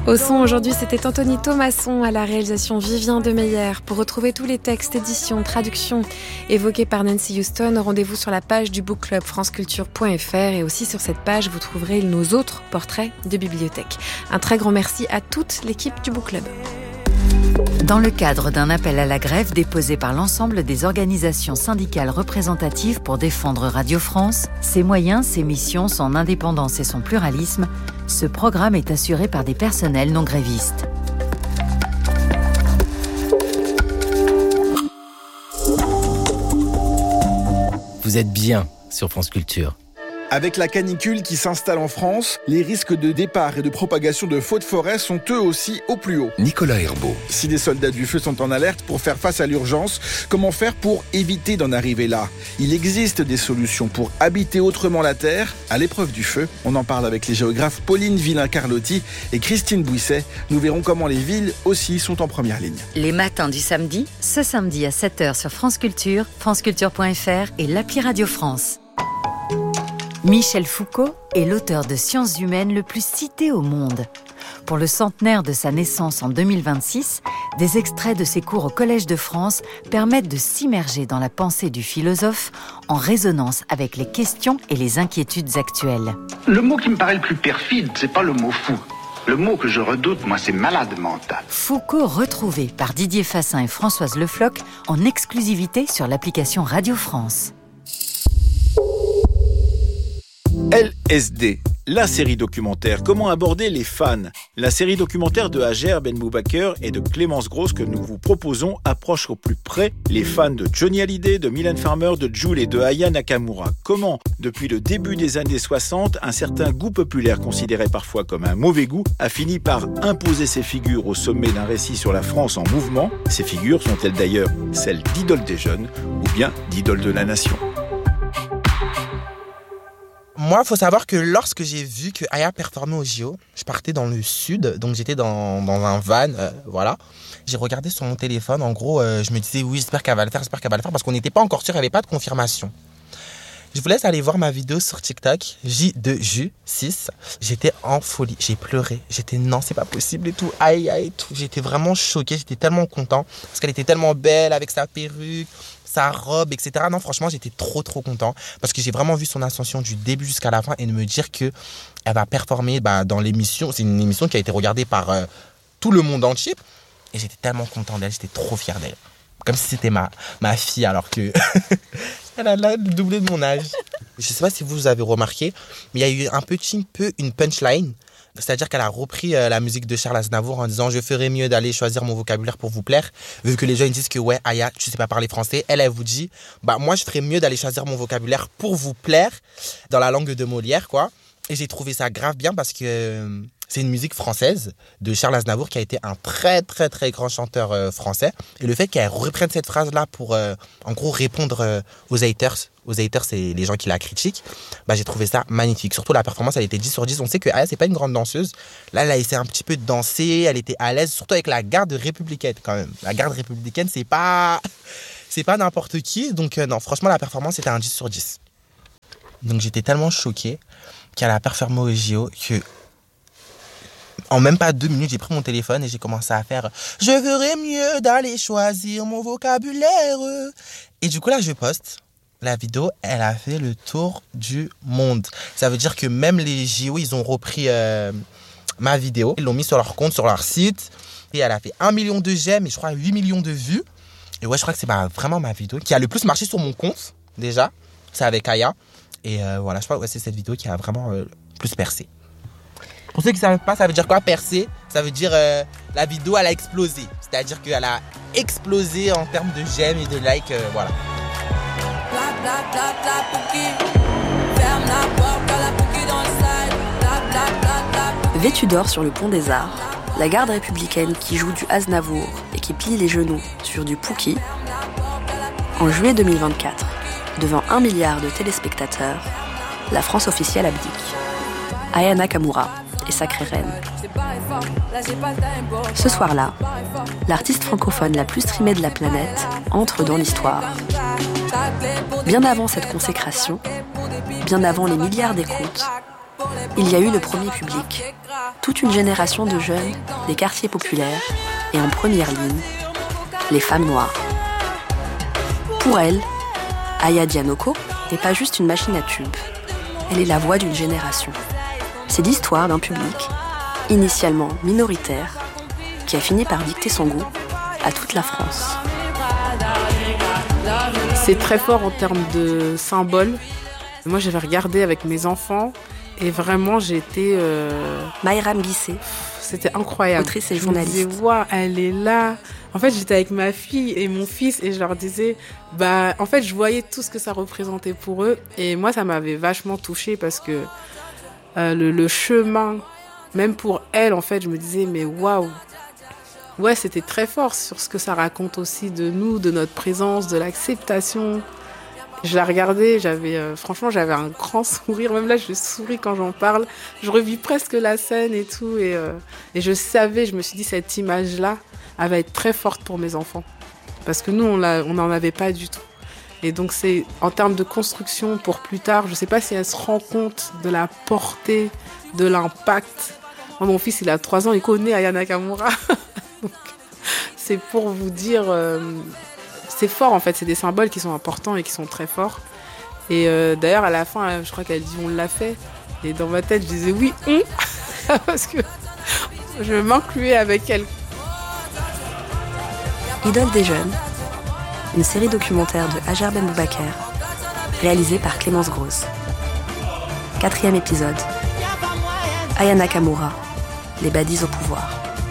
Au son, aujourd'hui, c'était Anthony Thomasson, à la réalisation Vivien Demeyer. Pour retrouver tous les textes, éditions, traductions évoqués par Nancy Houston, rendez-vous sur la page du Book Club franceculture.fr et aussi sur cette page, vous trouverez nos autres portraits de bibliothèque. Un très grand merci à toute l'équipe du Book Club. Dans le cadre d'un appel à la grève déposé par l'ensemble des organisations syndicales représentatives pour défendre Radio France, ses moyens, ses missions, son indépendance et son pluralisme, ce programme est assuré par des personnels non grévistes. Vous êtes bien sur France Culture. Avec la canicule qui s'installe en France, les risques de départ et de propagation de feux de forêt sont eux aussi au plus haut. Nicolas Herbeau. Si les soldats du feu sont en alerte pour faire face à l'urgence, comment faire pour éviter d'en arriver là ? Il existe des solutions pour habiter autrement la terre, à l'épreuve du feu. On en parle avec les géographes Pauline Villain-Carlotti et Christine Bouisset. Nous verrons comment les villes aussi sont en première ligne. Les matins du samedi, ce samedi à 7h sur France Culture, franceculture.fr et l'appli Radio France. Michel Foucault est l'auteur de sciences humaines le plus cité au monde. Pour le centenaire de sa naissance en 2026, des extraits de ses cours au Collège de France permettent de s'immerger dans la pensée du philosophe en résonance avec les questions et les inquiétudes actuelles. Le mot qui me paraît le plus perfide, c'est pas le mot fou. Le mot que je redoute, moi, c'est malade mental. Foucault retrouvé par Didier Fassin et Françoise Le Floch en exclusivité sur l'application Radio France. LSD, la série documentaire. Comment aborder les fans ? La série documentaire de Hajer Ben Moubaker et de Clémence Grosse que nous vous proposons approche au plus près les fans de Johnny Hallyday, de Mylène Farmer, de Jul et de Aya Nakamura. Comment, depuis le début des années 60, un certain goût populaire considéré parfois comme un mauvais goût a fini par imposer ses figures au sommet d'un récit sur la France en mouvement. Ces figures sont-elles d'ailleurs celles d'idoles des jeunes ou bien d'idoles de la nation ? Moi, il faut savoir que lorsque j'ai vu que Aya performait au JO, je partais dans le sud, donc j'étais dans un van, voilà. J'ai regardé sur mon téléphone, en gros, je me disais, oui, j'espère qu'elle va le faire, parce qu'on n'était pas encore sûr, il n'y avait pas de confirmation. Je vous laisse aller voir ma vidéo sur TikTok, J2Ju6. J'étais en folie, j'ai pleuré, j'étais non, c'est pas possible et tout, aïe, tout. J'étais vraiment choquée, j'étais tellement content, parce qu'elle était tellement belle avec sa perruque, sa robe, etc. Non, franchement, j'étais trop content parce que j'ai vraiment vu son ascension du début jusqu'à la fin et de me dire qu'elle va performer dans l'émission. C'est une émission qui a été regardée par tout le monde entier et j'étais tellement content d'elle, j'étais trop fier d'elle. Comme si c'était ma fille alors que elle a le doublé de mon âge. Je sais pas si vous avez remarqué, mais il y a eu un petit peu une punchline. C'est-à-dire qu'elle a repris la musique de Charles Aznavour en disant « Je ferais mieux d'aller choisir mon vocabulaire pour vous plaire ». Vu que les gens ils disent que « Ouais, Aya, tu sais pas parler français ». Elle vous dit « Bah moi, je ferais mieux d'aller choisir mon vocabulaire pour vous plaire » dans la langue de Molière, quoi. Et j'ai trouvé ça grave bien parce que c'est une musique française de Charles Aznavour qui a été un très grand chanteur français. Et le fait qu'elle reprenne cette phrase-là pour, en gros, répondre aux haters. Aux haters, c'est les gens qui la critiquent. J'ai trouvé ça magnifique. Surtout la performance, elle était 10 sur 10. On sait que Aya, c'est pas une grande danseuse. Là, elle a essayé un petit peu de danser. Elle était à l'aise, surtout avec la garde républicaine quand même. La garde républicaine, c'est pas n'importe qui. Donc non, franchement, la performance, c'était un 10 sur 10. Donc j'étais tellement choqué qu'elle a performé au JO que en même pas 2 minutes, j'ai pris mon téléphone et j'ai commencé à faire « Je ferais mieux d'aller choisir mon vocabulaire ». Et du coup, là, je poste. La vidéo, elle a fait le tour du monde. Ça veut dire que même les JO, ils ont repris ma vidéo. Ils l'ont mis sur leur compte, sur leur site. Et elle a fait 1 million de j'aime et je crois 8 millions de vues. Et ouais, je crois que c'est vraiment ma vidéo qui a le plus marché sur mon compte, déjà. C'est avec Aya. Et voilà, je crois que c'est cette vidéo qui a vraiment plus percé. Pour ceux qui ne savent pas, ça veut dire quoi, percer ? Ça veut dire la vidéo, elle a explosé. C'est-à-dire qu'elle a explosé en termes de j'aime et de like, voilà. Vêtue d'or sur le pont des Arts, la garde républicaine qui joue du Aznavour et qui plie les genoux sur du Pouki. En juillet 2024, devant 1 milliard de téléspectateurs, la France officielle abdique. Aya Nakamura est sacrée reine. Ce soir-là, l'artiste francophone la plus streamée de la planète entre dans l'histoire. Bien avant cette consécration, bien avant les milliards d'écoutes, il y a eu le premier public, toute une génération de jeunes des quartiers populaires et en première ligne, les femmes noires. Pour elle, Aya Dianoko n'est pas juste une machine à tubes, elle est la voix d'une génération. C'est l'histoire d'un public, initialement minoritaire, qui a fini par dicter son goût à toute la France. C'est très fort en termes de symboles. Moi, j'avais regardé avec mes enfants et vraiment, j'ai été... Mayram Guissé. C'était incroyable. Autrice et journaliste. Je me disais, waouh, elle est là. En fait, j'étais avec ma fille et mon fils et je leur disais, en fait, je voyais tout ce que ça représentait pour eux. Et moi, ça m'avait vachement touchée parce que le chemin, même pour elle, en fait, je me disais, mais waouh. Ouais, c'était très fort sur ce que ça raconte aussi de nous, de notre présence, de l'acceptation. Je la regardais, franchement, j'avais un grand sourire. Même là, je souris quand j'en parle. Je revis presque la scène et tout. Et je me suis dit, cette image-là, elle va être très forte pour mes enfants. Parce que nous, on n'en avait pas du tout. Et donc, c'est en termes de construction pour plus tard, je ne sais pas si elle se rend compte de la portée, de l'impact. Moi, mon fils, il a 3 ans, il connaît Aya Nakamura. Donc, c'est pour vous dire... c'est fort en fait, c'est des symboles qui sont importants et qui sont très forts. Et d'ailleurs à la fin, je crois qu'elle dit on l'a fait. Et dans ma tête, je disais oui, parce que je m'incluais avec elle. Idole des jeunes, une série documentaire de Hajar Ben Boubaker, réalisée par Clémence Grosse. 4e épisode. Aya Nakamura, les baddies au pouvoir.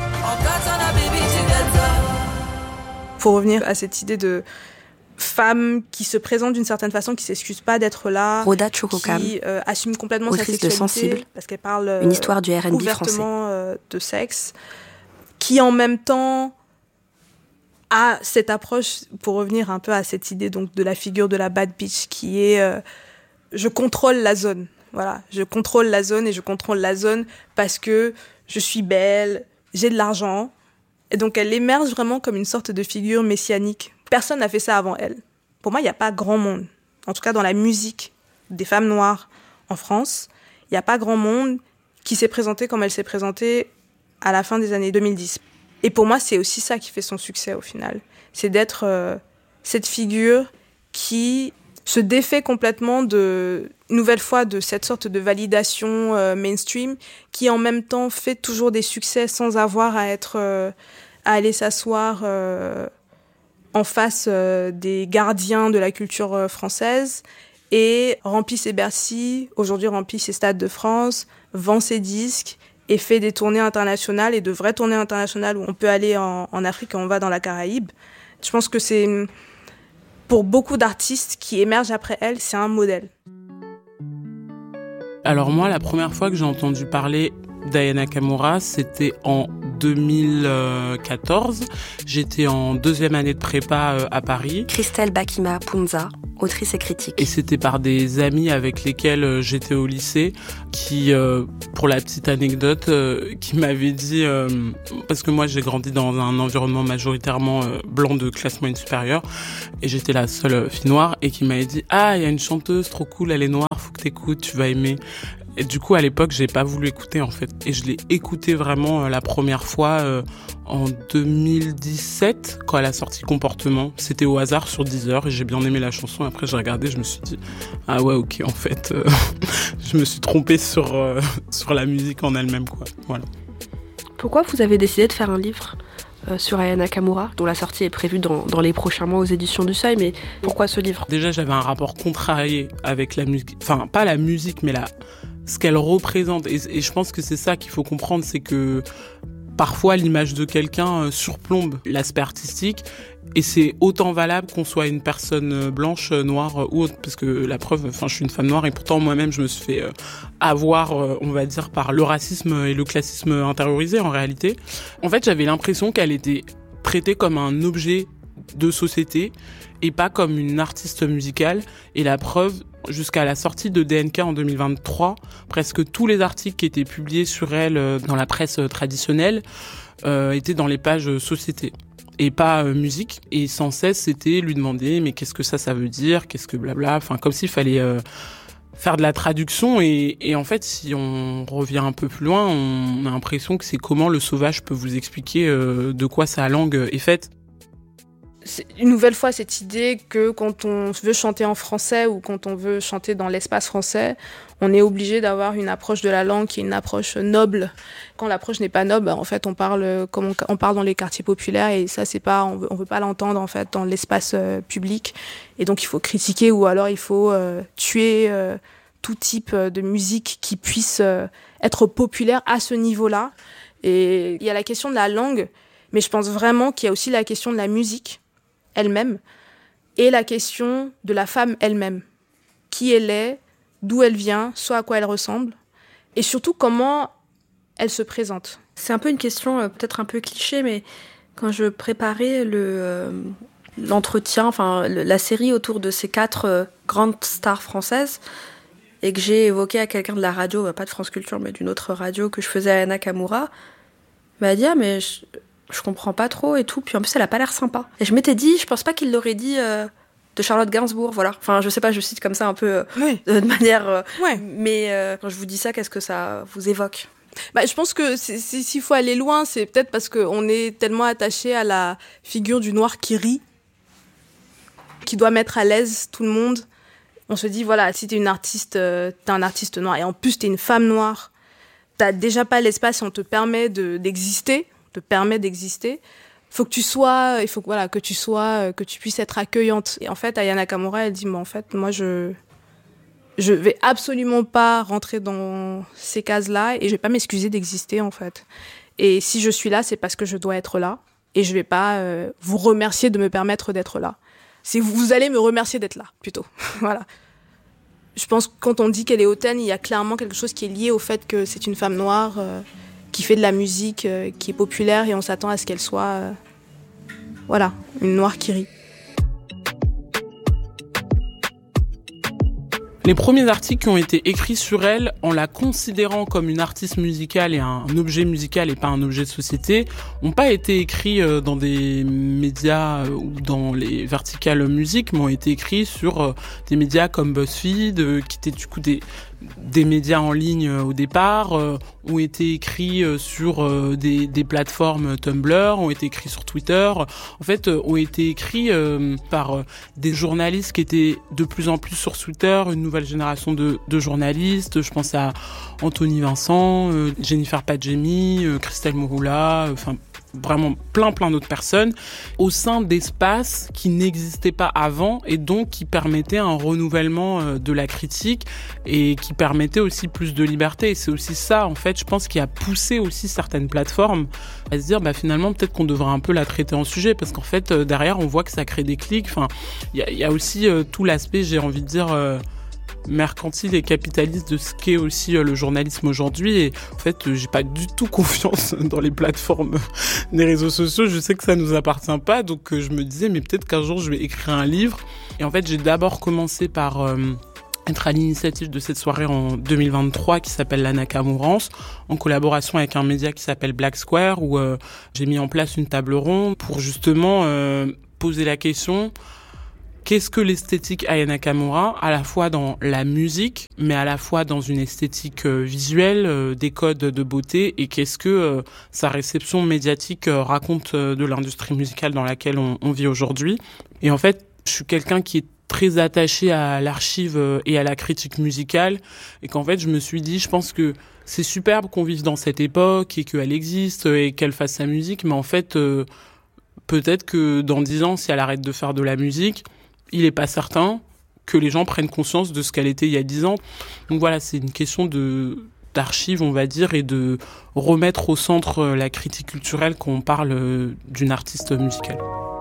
Pour revenir à cette idée de femme qui se présente d'une certaine façon, qui s'excuse pas d'être là, Roda Chokokam, qui assume complètement sa autrice sexualité, de Sensible, parce qu'elle parle une histoire du R&B ouvertement français. De sexe, qui en même temps a cette approche, pour revenir un peu à cette idée donc de la figure de la bad bitch, qui est je contrôle la zone. Voilà, je contrôle la zone et je contrôle la zone parce que je suis belle, j'ai de l'argent. Et donc, elle émerge vraiment comme une sorte de figure messianique. Personne n'a fait ça avant elle. Pour moi, il n'y a pas grand monde. En tout cas, dans la musique des femmes noires en France, il n'y a pas grand monde qui s'est présenté comme elle s'est présentée à la fin des années 2010. Et pour moi, c'est aussi ça qui fait son succès au final. C'est d'être cette figure qui se défait complètement une nouvelle fois de cette sorte de validation mainstream qui en même temps fait toujours des succès sans avoir à aller s'asseoir en face des gardiens de la culture française et remplit ses Bercy, aujourd'hui remplit ses stades de France, vend ses disques et fait des tournées internationales et de vraies tournées internationales où on peut aller en Afrique et on va dans la Caraïbe. Je pense que c'est, pour beaucoup d'artistes qui émergent après elle, c'est un modèle. Alors moi, la première fois que j'ai entendu parler d'Aya Nakamura, c'était en 2014. J'étais en 2e année de prépa à Paris. Christelle Bakima Punza, autrice et critique. Et c'était par des amis avec lesquels j'étais au lycée qui, pour la petite anecdote, qui m'avaient dit, parce que moi j'ai grandi dans un environnement majoritairement blanc de classe moyenne supérieure et j'étais la seule fille noire, et qui m'avaient dit « Ah, il y a une chanteuse trop cool, elle est noire, faut que t'écoutes, tu vas aimer ». Et du coup, à l'époque, j'ai pas voulu écouter, en fait. Et je l'ai écouté vraiment la première fois en 2017, quand elle a sorti Comportement. C'était au hasard sur Deezer et j'ai bien aimé la chanson. Après, j'ai regardé, je me suis dit, ah ouais, ok, en fait, je me suis trompée sur la musique en elle-même, quoi. Voilà. Pourquoi vous avez décidé de faire un livre sur Aya Nakamura, dont la sortie est prévue dans les prochains mois aux éditions du Seuil, mais pourquoi ce livre ? Déjà, j'avais un rapport contrarié avec la musique. Enfin, pas la musique, mais ce qu'elle représente. Et je pense que c'est ça qu'il faut comprendre, c'est que parfois l'image de quelqu'un surplombe l'aspect artistique, et c'est autant valable qu'on soit une personne blanche, noire ou autre, parce que la preuve, je suis une femme noire et pourtant moi-même je me suis fait avoir, on va dire, par le racisme et le classisme intériorisé en réalité. En fait, j'avais l'impression qu'elle était traitée comme un objet de société et pas comme une artiste musicale, et la preuve, jusqu'à la sortie de DNK en 2023, presque tous les articles qui étaient publiés sur elle dans la presse traditionnelle étaient dans les pages société et pas musique. Et sans cesse, c'était lui demander mais qu'est-ce que ça veut dire, qu'est-ce que blabla, enfin comme s'il fallait faire de la traduction et en fait, si on revient un peu plus loin, on a l'impression que c'est comment le sauvage peut vous expliquer de quoi sa langue est faite. C'est une nouvelle fois cette idée que quand on veut chanter en français ou quand on veut chanter dans l'espace français, on est obligé d'avoir une approche de la langue qui est une approche noble. Quand l'approche n'est pas noble, en fait, on parle comme on parle dans les quartiers populaires et ça, c'est pas, on veut pas l'entendre en fait dans l'espace public. Et donc, il faut critiquer ou alors il faut tuer tout type de musique qui puisse être populaire à ce niveau-là. Et il y a la question de la langue, mais je pense vraiment qu'il y a aussi la question de la musique elle-même et la question de la femme elle-même. Qui elle est, d'où elle vient, soit à quoi elle ressemble et surtout comment elle se présente. C'est un peu une question peut-être un peu cliché, mais quand je préparais l'entretien, enfin la série autour de ces 4 grandes stars françaises et que j'ai évoqué à quelqu'un de la radio, pas de France Culture mais d'une autre radio que je faisais à Aya Nakamura, m'a dit mais je comprends pas trop et tout, puis en plus elle a pas l'air sympa. Et je m'étais dit, je pense pas qu'il l'aurait dit de Charlotte Gainsbourg, voilà. Enfin, je sais pas, je cite comme ça un peu de manière... Mais quand je vous dis ça, qu'est-ce que ça vous évoque ? Je pense que s'il faut aller loin, c'est peut-être parce qu'on est tellement attaché à la figure du noir qui rit, qui doit mettre à l'aise tout le monde. On se dit, voilà, si t'es une artiste, t'es un artiste noir, et en plus t'es une femme noire, t'as déjà pas l'espace et on te permet d'exister, faut que tu sois, il faut que tu puisses être accueillante. Et en fait, Aya Nakamura, elle dit, mais en fait, moi, je vais absolument pas rentrer dans ces cases-là et je vais pas m'excuser d'exister, en fait. Et si je suis là, c'est parce que je dois être là et je vais pas vous remercier de me permettre d'être là. Vous allez me remercier d'être là, plutôt. Voilà. Je pense que quand on dit qu'elle est hautaine, il y a clairement quelque chose qui est lié au fait que c'est une femme noire qui fait de la musique, qui est populaire et on s'attend à ce qu'elle soit, une noire qui rit. Les premiers articles qui ont été écrits sur elle, en la considérant comme une artiste musicale et un objet musical et pas un objet de société, n'ont pas été écrits dans des médias ou dans les verticales musique, mais ont été écrits sur des médias comme BuzzFeed, qui étaient du coup des médias en ligne au départ, ont été écrits sur des plateformes Tumblr, ont été écrits sur Twitter, en fait ont été écrits par des journalistes qui étaient de plus en plus sur Twitter, une nouvelle génération de journalistes, je pense à Anthony Vincent, Jennifer Padjemi, Christelle Mouroula, enfin vraiment plein d'autres personnes au sein d'espaces qui n'existaient pas avant et donc qui permettaient un renouvellement de la critique et qui permettaient aussi plus de liberté. Et c'est aussi ça, en fait, je pense, qui a poussé aussi certaines plateformes à se dire, finalement, peut-être qu'on devrait un peu la traiter en sujet parce qu'en fait, derrière, on voit que ça crée des clics. Enfin, il y a aussi tout l'aspect, j'ai envie de dire, mercantile et capitaliste de ce qu'est aussi le journalisme aujourd'hui. Et en fait, j'ai pas du tout confiance dans les plateformes des réseaux sociaux. Je sais que ça nous appartient pas, donc je me disais, mais peut-être qu'un jour je vais écrire un livre. Et en fait, j'ai d'abord commencé par être à l'initiative de cette soirée en 2023 qui s'appelle la Nakamurance, en collaboration avec un média qui s'appelle Black Square, où j'ai mis en place une table ronde pour justement poser la question: qu'est-ce que l'esthétique Aya Nakamura, à la fois dans la musique, mais à la fois dans une esthétique visuelle, des codes de beauté, et qu'est-ce que sa réception médiatique raconte de l'industrie musicale dans laquelle on vit aujourd'hui. Et en fait, je suis quelqu'un qui est très attaché à l'archive et à la critique musicale, et qu'en fait, je me suis dit, je pense que c'est superbe qu'on vive dans cette époque, et qu'elle existe, et qu'elle fasse sa musique, mais en fait, peut-être que dans 10 ans, si elle arrête de faire de la musique, il n'est pas certain que les gens prennent conscience de ce qu'elle était il y a 10 ans. Donc voilà, c'est une question d'archives, on va dire, et de remettre au centre la critique culturelle quand on parle d'une artiste musicale.